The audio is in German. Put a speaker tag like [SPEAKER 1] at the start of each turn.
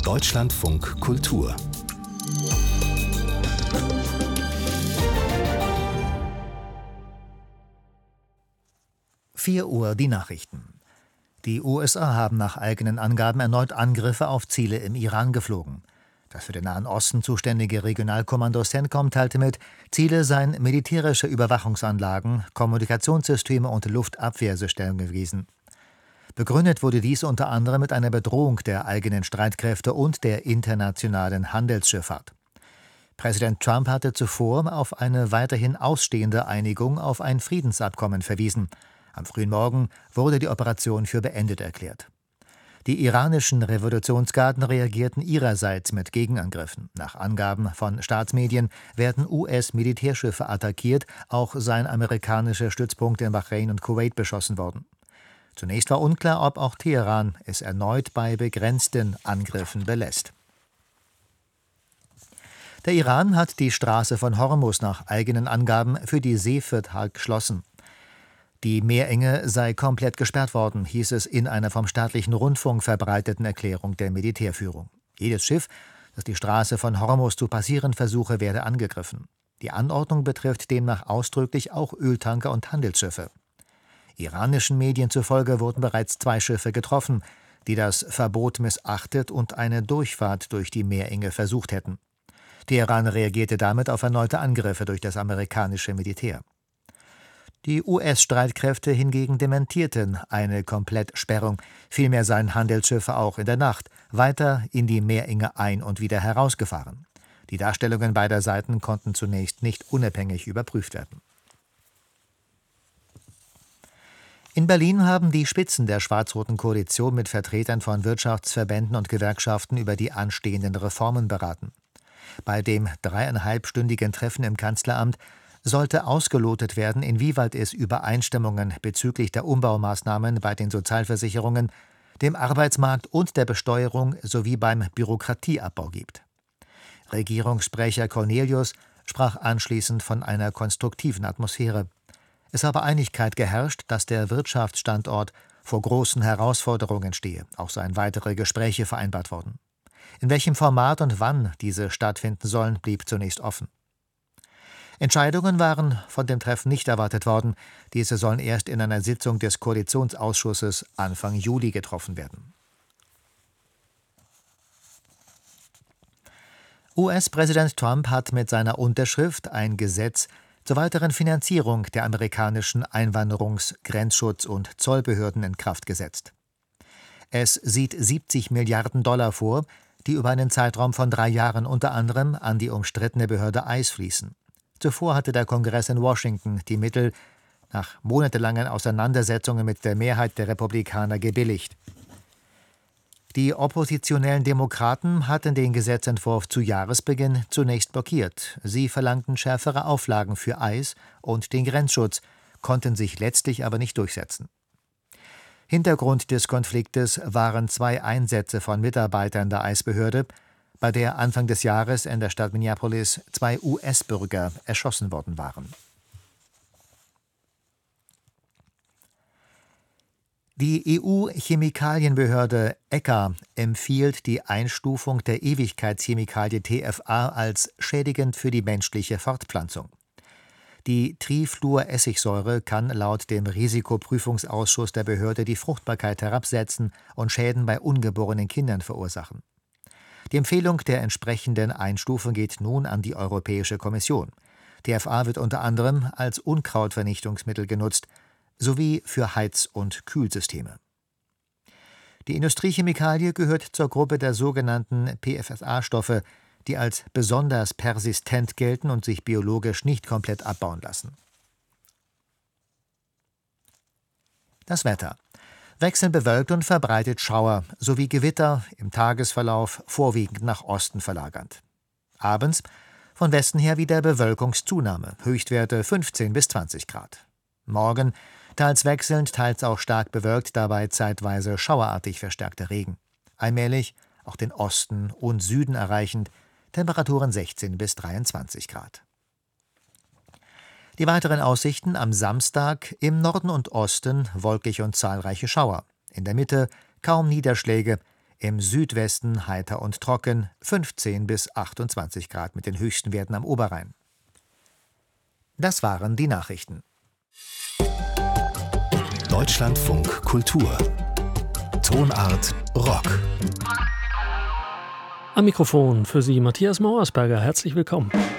[SPEAKER 1] Deutschlandfunk Kultur
[SPEAKER 2] 4 Uhr die Nachrichten. Die USA haben nach eigenen Angaben erneut Angriffe auf Ziele im Iran geflogen. Das für den Nahen Osten zuständige Regionalkommando CENTCOM teilte mit, Ziele seien militärische Überwachungsanlagen, Kommunikationssysteme und Luftabwehrsysteme gewesen. Begründet wurde dies unter anderem mit einer Bedrohung der eigenen Streitkräfte und der internationalen Handelsschifffahrt. Präsident Trump hatte zuvor auf eine weiterhin ausstehende Einigung auf ein Friedensabkommen verwiesen. Am frühen Morgen wurde die Operation für beendet erklärt. Die iranischen Revolutionsgarden reagierten ihrerseits mit Gegenangriffen. Nach Angaben von Staatsmedien werden US-Militärschiffe attackiert, auch seien amerikanische Stützpunkte in Bahrain und Kuwait beschossen worden. Zunächst war unklar, ob auch Teheran es erneut bei begrenzten Angriffen belässt. Der Iran hat die Straße von Hormuz nach eigenen Angaben für die Seefahrt geschlossen. Die Meerenge sei komplett gesperrt worden, hieß es in einer vom staatlichen Rundfunk verbreiteten Erklärung der Militärführung. Jedes Schiff, das die Straße von Hormuz zu passieren versuche, werde angegriffen. Die Anordnung betrifft demnach ausdrücklich auch Öltanker und Handelsschiffe. Iranischen Medien zufolge wurden bereits 2 Schiffe getroffen, die das Verbot missachtet und eine Durchfahrt durch die Meerenge versucht hätten. Teheran reagierte damit auf erneute Angriffe durch das amerikanische Militär. Die US-Streitkräfte hingegen dementierten eine Komplettsperrung. Vielmehr seien Handelsschiffe auch in der Nacht weiter in die Meerenge ein- und wieder herausgefahren. Die Darstellungen beider Seiten konnten zunächst nicht unabhängig überprüft werden. In Berlin haben die Spitzen der schwarz-roten Koalition mit Vertretern von Wirtschaftsverbänden und Gewerkschaften über die anstehenden Reformen beraten. Bei dem 3,5-stündigen Treffen im Kanzleramt sollte ausgelotet werden, inwieweit es Übereinstimmungen bezüglich der Umbaumaßnahmen bei den Sozialversicherungen, dem Arbeitsmarkt und der Besteuerung sowie beim Bürokratieabbau gibt. Regierungssprecher Cornelius sprach anschließend von einer konstruktiven Atmosphäre. Es habe Einigkeit geherrscht, dass der Wirtschaftsstandort vor großen Herausforderungen stehe. Auch seien weitere Gespräche vereinbart worden. In welchem Format und wann diese stattfinden sollen, blieb zunächst offen. Entscheidungen waren von dem Treffen nicht erwartet worden. Diese sollen erst in einer Sitzung des Koalitionsausschusses Anfang Juli getroffen werden. US-Präsident Trump hat mit seiner Unterschrift ein Gesetz zur weiteren Finanzierung der amerikanischen Einwanderungs-, Grenzschutz- und Zollbehörden in Kraft gesetzt. Es sieht 70 Milliarden Dollar vor, die über einen Zeitraum von 3 Jahren unter anderem an die umstrittene Behörde ICE fließen. Zuvor hatte der Kongress in Washington die Mittel nach monatelangen Auseinandersetzungen mit der Mehrheit der Republikaner gebilligt. Die oppositionellen Demokraten hatten den Gesetzentwurf zu Jahresbeginn zunächst blockiert. Sie verlangten schärfere Auflagen für ICE und den Grenzschutz, konnten sich letztlich aber nicht durchsetzen. Hintergrund des Konfliktes waren 2 Einsätze von Mitarbeitern der ICE-Behörde, bei der Anfang des Jahres in der Stadt Minneapolis 2 US-Bürger erschossen worden waren. Die EU-Chemikalienbehörde ECHA empfiehlt die Einstufung der Ewigkeitschemikalie TFA als schädigend für die menschliche Fortpflanzung. Die Trifluoressigsäure kann laut dem Risikoprüfungsausschuss der Behörde die Fruchtbarkeit herabsetzen und Schäden bei ungeborenen Kindern verursachen. Die Empfehlung der entsprechenden Einstufung geht nun an die Europäische Kommission. TFA wird unter anderem als Unkrautvernichtungsmittel genutzt, sowie für Heiz- und Kühlsysteme. Die Industriechemikalie gehört zur Gruppe der sogenannten PFSA-Stoffe, die als besonders persistent gelten und sich biologisch nicht komplett abbauen lassen. Das Wetter. Wechselnd bewölkt und verbreitet Schauer sowie Gewitter, im Tagesverlauf vorwiegend nach Osten verlagernd. Abends von Westen her wieder Bewölkungszunahme, Höchstwerte 15 bis 20 Grad. Morgen teils wechselnd, teils auch stark bewölkt, dabei zeitweise schauerartig verstärkter Regen. Allmählich auch den Osten und Süden erreichend, Temperaturen 16 bis 23 Grad. Die weiteren Aussichten am Samstag: im Norden und Osten wolkig und zahlreiche Schauer. In der Mitte kaum Niederschläge, im Südwesten heiter und trocken, 15 bis 28 Grad mit den höchsten Werten am Oberrhein. Das waren die Nachrichten.
[SPEAKER 1] Deutschlandfunk Kultur. Tonart Rock.
[SPEAKER 3] Am Mikrofon für Sie Matthias Mauersberger. Herzlich willkommen.